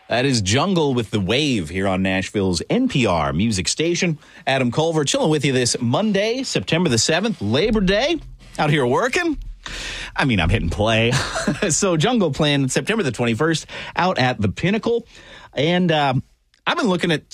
That is Jungle with The Wave here on Nashville's NPR music station. Adam Culver chilling with you this Monday, September the 7th, Labor Day. Out here working. I mean, I'm hitting play. So Jungle playing September the 21st out at the Pinnacle. And I've been looking at